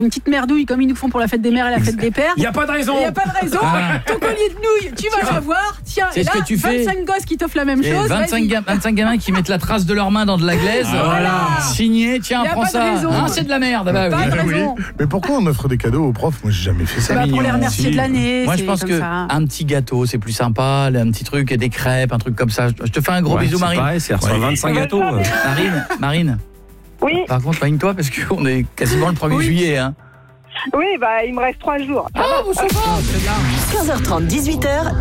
une petite merdouille comme ils nous font pour la fête des mères et la fête des pères. Il n'y a pas de raison. Ton collier de nouilles, tu vas l'avoir. Tiens, C'est et ce là, que tu fais. 25 gosses qui t'offrent la même chose. 25 gamins qui mettent la trace de leurs mains dans de la glaise. Voilà. Signé, tiens, Y a prends pas de ça. raison. C'est de la merde. Bah, Pas de oui. raison. Mais pourquoi on offre des cadeaux aux profs? Moi, j'ai jamais fait ça. Pour les remercier de l'année. Moi, je pense que un petit gâteau, c'est plus sympa. Un petit truc, des crêpes, un truc comme ça. Je te fais un gros bisou, Marine. Pareil, c'est 25 gâteaux. Marine. Oui. Par contre, soigne-toi parce qu'on est quasiment le 1er juillet. Hein. Oui, il me reste 3 jours. 15h30, 18h.